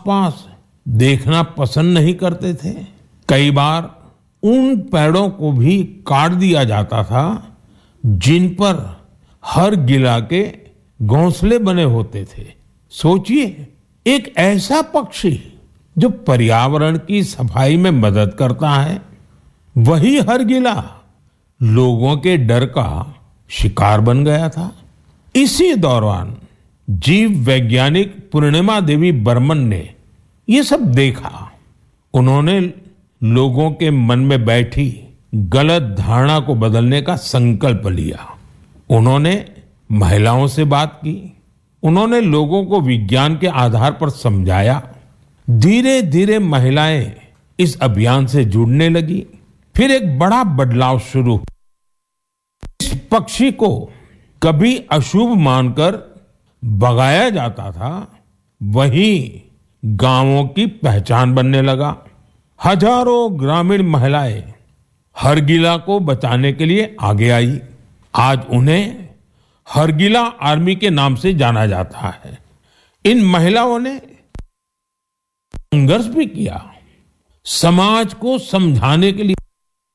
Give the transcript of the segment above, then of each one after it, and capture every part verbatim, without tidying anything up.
आसपास देखना पसंद नहीं करते थे। कई बार उन पेड़ों को भी काट दिया जाता था जिन पर हर गिला के घोंसले बने होते थे। सोचिए, एक ऐसा पक्षी जो पर्यावरण की सफाई में मदद करता है, वही हर गिला लोगों के डर का शिकार बन गया था। इसी दौरान जीव वैज्ञानिक पूर्णिमा देवी बर्मन ने ये सब देखा। उन्होंने लोगों के मन में बैठी गलत धारणा को बदलने का संकल्प लिया। उन्होंने महिलाओं से बात की, उन्होंने लोगों को विज्ञान के आधार पर समझाया। धीरे धीरे महिलाएं इस अभियान से जुड़ने लगी। फिर एक बड़ा बदलाव शुरू हुआ। इस पक्षी को कभी अशुभ मानकर भगाया जाता था, वही गांवों की पहचान बनने लगा। हजारों ग्रामीण महिलाएं हरगिला को बचाने के लिए आगे आई। आज उन्हें हरगिला आर्मी के नाम से जाना जाता है। इन महिलाओं ने संघर्ष भी किया, समाज को समझाने के लिए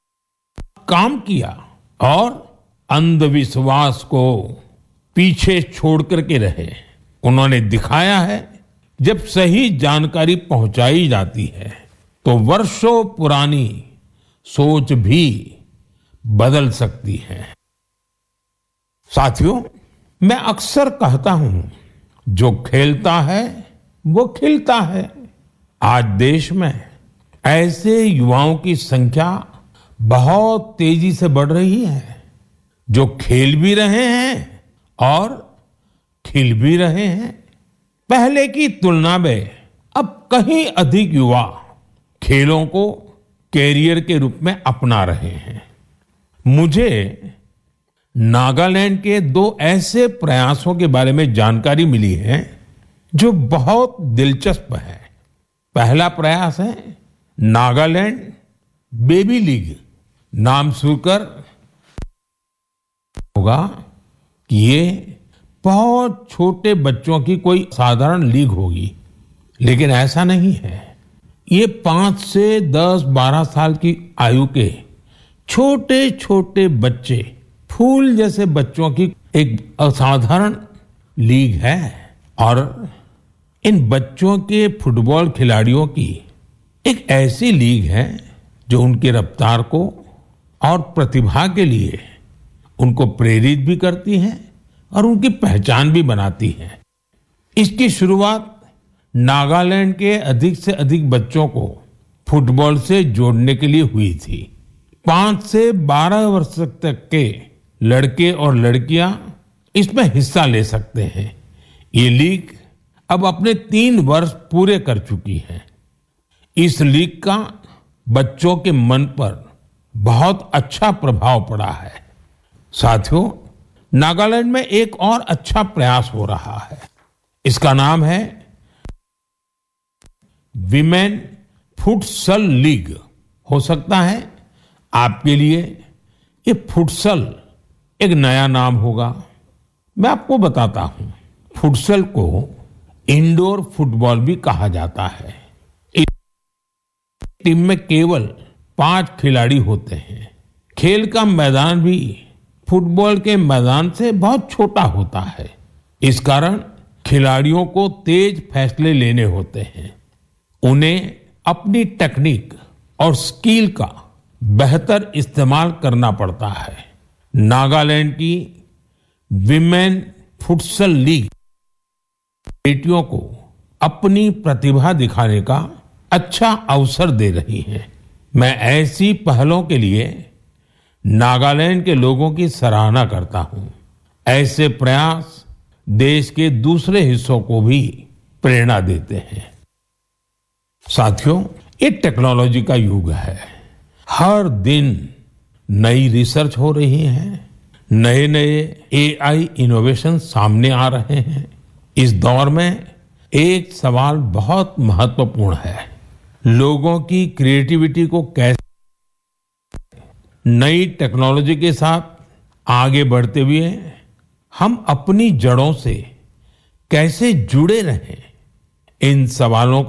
काम किया और अंधविश्वास को पीछे छोड़ करके रहे। उन्होंने दिखाया है, जब सही जानकारी पहुंचाई जाती है तो वर्षों पुरानी सोच भी बदल सकती है। साथियों, मैं अक्सर कहता हूं, जो खेलता है वो खिलता है। आज देश में ऐसे युवाओं की संख्या बहुत तेजी से बढ़ रही है, जो खेल भी रहे हैं और खिल भी रहे हैं। पहले की तुलना में अब कहीं अधिक युवा खेलों को कैरियर के रूप में अपना रहे हैं। मुझे नागालैंड के दो ऐसे प्रयासों के बारे में जानकारी मिली है जो बहुत दिलचस्प है। पहला प्रयास है नागालैंड बेबी लीग। नाम सुनकर होगा कि ये बहुत छोटे बच्चों की कोई साधारण लीग होगी, लेकिन ऐसा नहीं है। ये पांच से दस बारह साल की आयु के छोटे छोटे बच्चे, फूल जैसे बच्चों की एक असाधारण लीग है। और इन बच्चों के फुटबॉल खिलाड़ियों की एक ऐसी लीग है जो उनकी रफ्तार को और प्रतिभा के लिए उनको प्रेरित भी करती है और उनकी पहचान भी बनाती है। इसकी शुरुआत नागालैंड के अधिक से अधिक बच्चों को फुटबॉल से जोड़ने के लिए हुई थी। पांच से बारह वर्ष तक के लड़के और लड़कियां इसमें हिस्सा ले सकते हैं। ये लीग अब अपने तीन वर्ष पूरे कर चुकी है। इस लीग का बच्चों के मन पर बहुत अच्छा प्रभाव पड़ा है। साथियों, नागालैंड में एक और अच्छा प्रयास हो रहा है। इसका नाम है विमेन फुटसल लीग। हो सकता है आपके लिए ये फुटसल एक नया नाम होगा। मैं आपको बताता हूं, फुटसल को इंडोर फुटबॉल भी कहा जाता है। इस टीम में केवल पांच खिलाड़ी होते हैं। खेल का मैदान भी फुटबॉल के मैदान से बहुत छोटा होता है। इस कारण खिलाड़ियों को तेज फैसले लेने होते हैं। उन्हें अपनी टेक्निक और स्किल का बेहतर इस्तेमाल करना पड़ता है। नागालैंड की विमेन फुटसल लीग बेटियों को अपनी प्रतिभा दिखाने का अच्छा अवसर दे रही है। मैं ऐसी पहलों के लिए नागालैंड के लोगों की सराहना करता हूं। ऐसे प्रयास देश के दूसरे हिस्सों को भी प्रेरणा देते हैं। साथियों, ये टेक्नोलॉजी का युग है। हर दिन नई रिसर्च हो रही है, नए नए एआई इनोवेशन सामने आ रहे हैं। इस दौर में एक सवाल बहुत महत्वपूर्ण है, लोगों की क्रिएटिविटी को कैसे नई टेक्नोलॉजी के साथ आगे बढ़ते हुए हम अपनी जड़ों से कैसे जुड़े रहें। इन सवालों